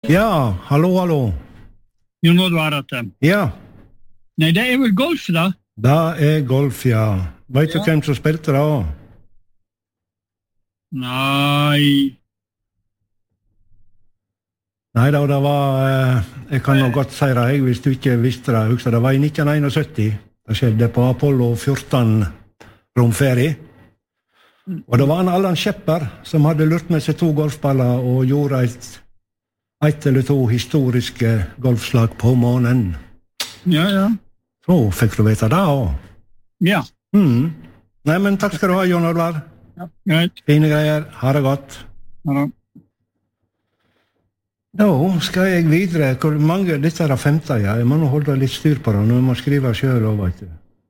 Ja, hallo. Jon Oddvar at Ja. Nei, det vel golf da? Det golf, ja. Vet du hvem som spilte da? Nei. Nei da, det var, jeg kan nå godt si det, hvis du ikke visste det, husker det var i 1971. Det skjedde på Apollo 14 romferie. Og det var en Allan Shepard som hadde lurt med seg 2 golfballer og gjorde ett eller 2 historiske golfslag på månen. Ja. Så fikk du vite det også. Ja. Nei, men takk skal du ha, Jon Oddvar. Ja, greit. Fine greier. Ha det godt. Ja. Nå skal jeg videre. Hvor mange dette er det 15, ja. Jeg må nå holde litt styr på det. Nå må jeg skrive selv også, vet du.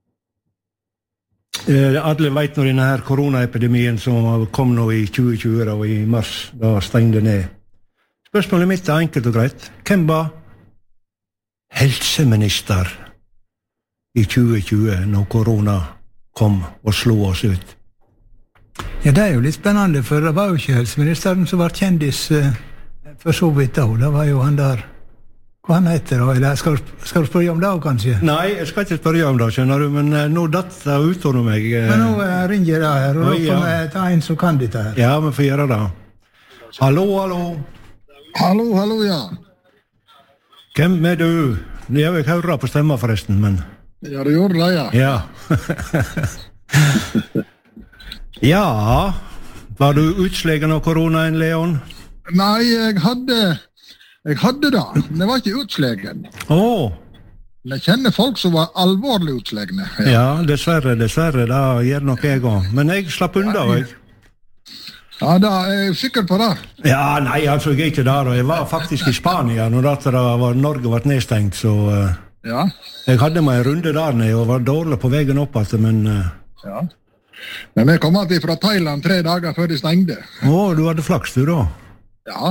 Alle vet nå denne her koronaepidemien som kom nå i 2020 og i mars, da stengte ned. Spørsmålet mitt er enkelt og greit. Hvem var helseminister i 2020 når korona kom og slo oss ut? Ja, det er jo litt spennende, for det var jo ikke helseministeren som var kjendis for så vidt da. Det var jo han der, hva han heter da? Eller skal du spørre om det kanskje? Nei, jeg skal ikke spørre om det, skjønner du, men nå datt det ut av meg. Men nå ringer det her, og da får vi ta en som kan dette her. Ja, vi får gjøre det. Hallo. Hallo, ja. Hvem er du? Jeg vil ikke høre på stemmen forresten, men... Ja, du gjorde det, ja. Ja. Ja, var du utslegen av koronaen, Leon? Nei, jeg hadde det. Det var ikke utslegen. Jeg kjenner folk som var alvorlig utslagne. Ja, dessverre, det gjør nok jeg også. Men jeg slapp unna, jeg. Ja, da er jeg sikker på det. Ja, nei, altså, jeg er ikke der, og jeg var faktisk i Spania når Norge var nedstengt, så ja. Jeg hadde meg en runde der nede og var dårlig på veien opp, men... Ja. Men jeg kom alltid fra Thailand 3 dager før de stengte. Du hadde flaks, du da? Ja.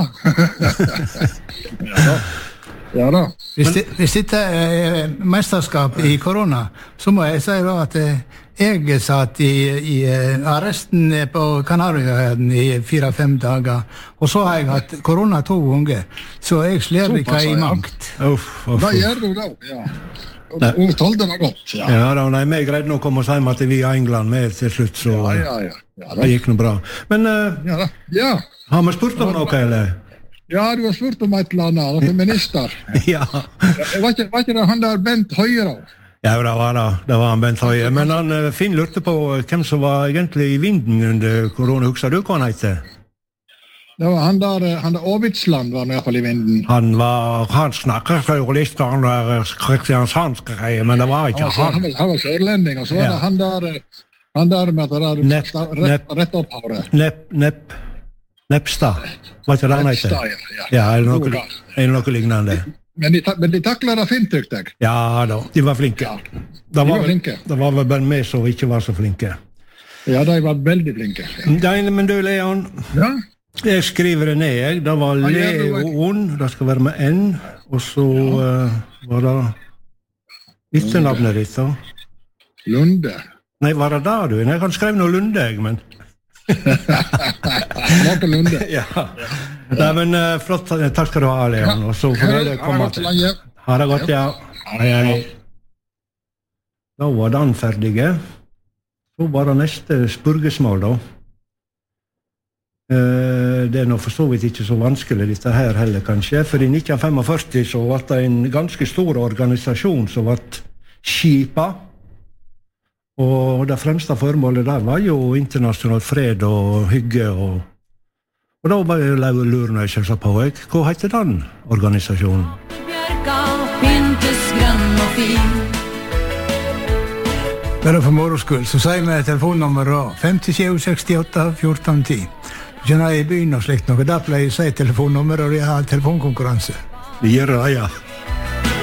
Ja da. Hvis dette er mesterskap i korona, så må jeg si da at jeg satt i arresten på Kanarieøyene i 4-5 dager, og så har jeg hatt korona 2 ganger, så jeg slår ikke i makt. Hva gjør du da? Ja. Og tålte det godt. Ja, nei, vi greide nok å komme oss hjem at vi i England med til slutt, så ja, det gikk noe bra. Men ja. Har vi spurt om noe, eller? Ja, du har spurt om et eller annet, noen minister. Ja. Var ikke det han der Bent Høie da? Ja, det var han Bent Høie. Men Finn lurte på hvem som var egentlig i vinden under korona. Husker du hva han heter? Det var han der Åvitsland var i hvert fall i vinden. Han snakket jo litt om kristiansandsk greier, men det var ikke han. Han var sørlending, og så var det han der med det rett opp håret. Nepstad. Var ikke det han heter? Ja, eller noe lignende. Men de taklet det fint, tykte jeg. Ja da, de var flinke. De var flinke. Det var vel bare meg som ikke var så flinke. Ja, de var veldig flinke. Men du, Leon, ja? Jeg skriver det ned, det var Leon, det skal være med N, og så var det etternavnet ditt da. Lunde. Nei, var det der du? Jeg kan skrive noe Lunde, men... Martin Lunde. Ja. Nei, men flott, takk skal du ha, Leon, og så får det komme til. Ha det godt, ja. Hei. Da var den ferdige. Så var det neste spurgesmål, da. Det er nå for så vidt ikke så vanskelig dette her heller kanskje, for i 1945 så var det en ganske stor organisasjon som ble skipet, og det fremste formålet der var jo internasjonal fred og hygge, og da var jeg lurende selvsagt på hva heter den organisasjonen? Bjørka, pyntes grønn og fin. Bare for moroskull, så sier vi telefonnummeret 5768 1410. Kjenner jeg i byen og slikt noe, da pleier jeg å si telefonnummer, og jeg har telefonkonkurranse. Vi gjør det, ja.